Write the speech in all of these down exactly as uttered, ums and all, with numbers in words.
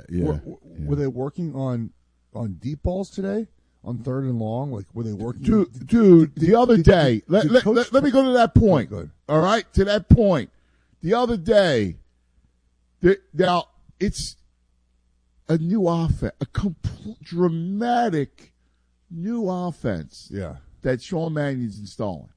yeah. Were, yeah. were they working on on deep balls today? On third and long? Like, were they working? Dude, did, dude did, the other did, day, did, let, did let, Coach let, let me go to that point. Good. All right, to that point. The other day, the, now, it's a new offense, a complete, dramatic new offense Yeah. that Sean Mannion's installing.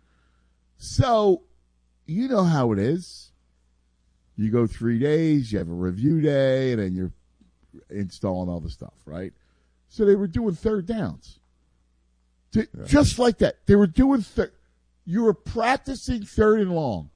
So, you know how it is. You go three days, you have a review day, and then you're installing all the stuff, right? So they were doing third downs. To, yeah. Just like that. They were doing third. You were practicing third and long.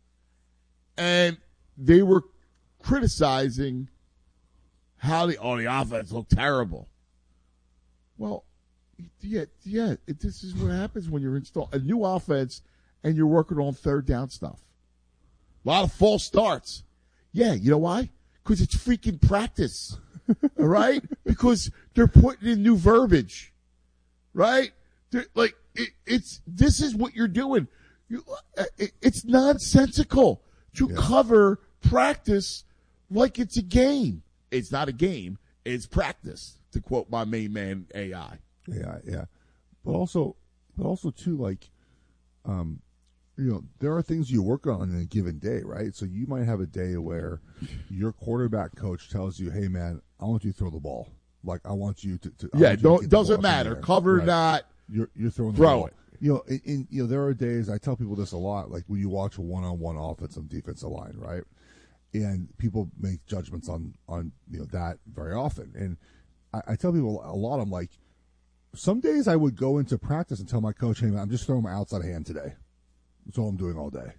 And they were criticizing how the, oh, the offense looked terrible. Well, yeah, yeah. It, this is what happens when you're installing a new offense and you're working on third down stuff. A lot of false starts. Yeah, you know why? Because it's freaking practice. All right? Because they're putting in new verbiage. Right? They're, like, it, it's, this is what you're doing. You, it, it's nonsensical to yeah. cover practice like it's a game. It's not a game. It's practice, to quote my main man, A I. Yeah, yeah. But also, but also too, like, um, you know, there are things you work on in a given day, right? So you might have a day where your quarterback coach tells you, "Hey, man, I want you to throw the ball. Like, I want you to." to yeah, don't doesn't matter. Cover right. not. You're you're throwing the throw ball. it. You know, in, in you know, there are days I tell people this a lot. Like when you watch a one-on-one offensive defensive line, right? And people make judgments on on you know that very often. And I, I tell people a lot. I'm like, some days I would go into practice and tell my coach, "Hey, man, I'm just throwing my outside hand today. That's all I'm doing all day.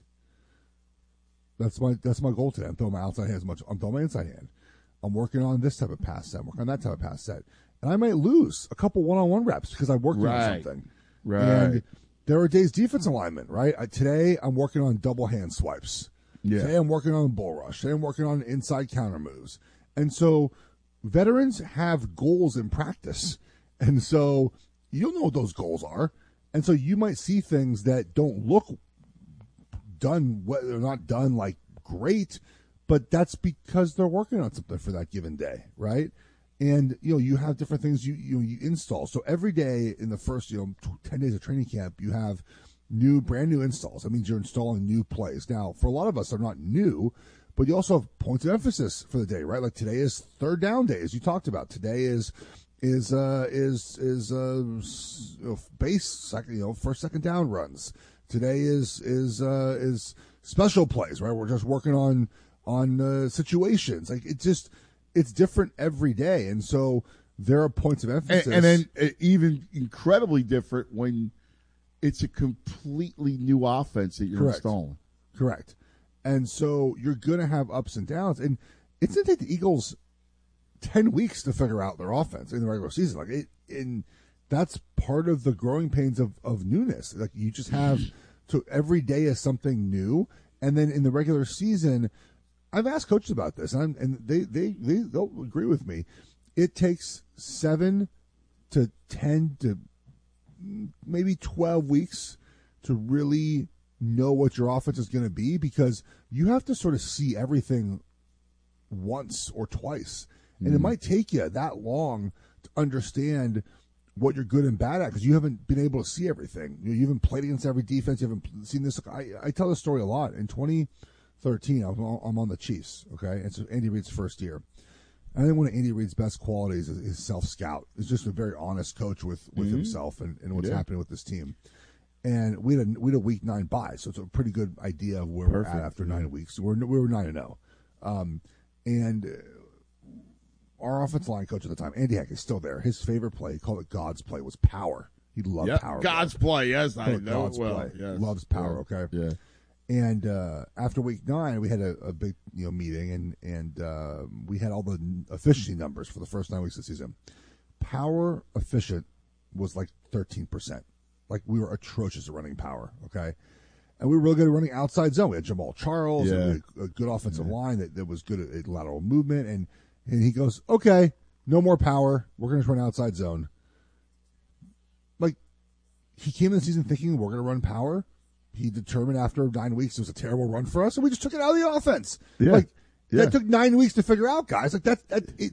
That's my that's my goal today. I'm throwing my outside hand as much. I'm throwing my inside hand. I'm working on this type of pass set. I'm working on that type of pass set. And I might lose a couple one-on-one reps because I'm working right. on something. Right. And there are days defense alignment, right? I, today I'm working on double hand swipes. Yeah. Today I'm working on bull rush. Today I'm working on inside counter moves. And so veterans have goals in practice. And so you'll know what those goals are. And so you might see things that don't look done, they're not done like great, but that's because they're working on something for that given day, right? And you know, you have different things you you, you install. So every day in the first you know ten days of training camp, you have new, brand new installs. That means you're installing new plays. Now, for a lot of us, they're not new, but you also have points of emphasis for the day, right? Like today is third down day, as you talked about. Today is is uh, is is uh, base second, you know, first second down runs. Today is is uh, is special plays, right? We're just working on on uh, situations. Like it's just it's different every day, and so there are points of emphasis. And, and then uh, even incredibly different when it's a completely new offense that you're Correct. installing. Correct. And so you're going to have ups and downs, and it's going to take the Eagles ten weeks to figure out their offense in the regular season. Like it, in that's part of the growing pains of, of newness. Like you just have to every day is something new, and then in the regular season, I've asked coaches about this, and, I'm, and they they they they'll agree with me. It takes seven to ten to maybe twelve weeks to really know what your offense is going to be, because you have to sort of see everything once or twice. And mm. it might take you that long to understand what you're good and bad at, because you haven't been able to see everything. You, know, you haven't played against every defense. You haven't seen this. I, I tell this story a lot. In twenty thirteen, I'm on, I'm on the Chiefs, okay? It's Andy Reid's first year. I think one of Andy Reid's best qualities is his self-scout. He's just a very honest coach with, with mm-hmm. himself and, and what's yeah. happening with this team. And we had a, we had a week nine bye, so it's a pretty good idea of where Perfect. we're at after nine weeks. We're we were nine and zero, um, and our offensive line coach at the time, Andy Heck, is still there. His favorite play, he called it God's play, was power. He loved yep. power. God's play, yes, I know God's well. play. Yes. Loves power. Yeah. Okay, yeah. And uh, after week nine, we had a, a big you know meeting, and and uh, we had all the efficiency numbers for the first nine weeks of the season. Power efficient was like thirteen percent. Like, we were atrocious at running power, okay? And we were really good at running outside zone. We had Jamal Charles, yeah. and we had a good offensive yeah. line that, that was good at, at lateral movement. And, and he goes, okay, no more power. We're going to run outside zone. Like, he came in the season thinking we're going to run power. He determined after nine weeks it was a terrible run for us, and we just took it out of the offense. Yeah. Like, yeah. that took nine weeks to figure out, guys. Like, that, that it,